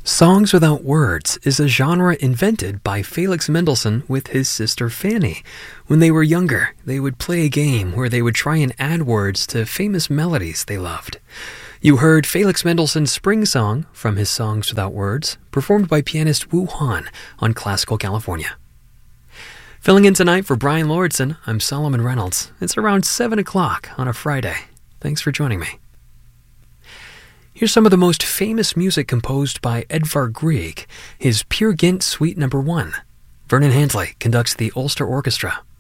Songs without words is a genre invented by Felix Mendelssohn with his sister Fanny. When they were younger, they would play a game where they would try and add words to famous melodies they loved. You heard Felix Mendelssohn's Spring Song from his Songs Without Words, performed by pianist Wu Han on Classical California. Filling in tonight for Brian Lordson, I'm Solomon Reynolds. It's around 7 o'clock on a Friday. Thanks for joining me. Here's some of the most famous music composed by Edvard Grieg, his Peer Gynt Suite No. 1. Vernon Handley conducts the Ulster Orchestra.